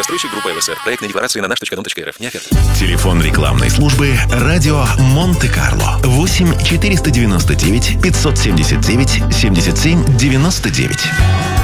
Застройщик группа ЛСР. Проектная декларация на наш.дом.рф. Не оферта. Телефон рекламной службы «Радио Монте-Карло». 8 499 579 77 99.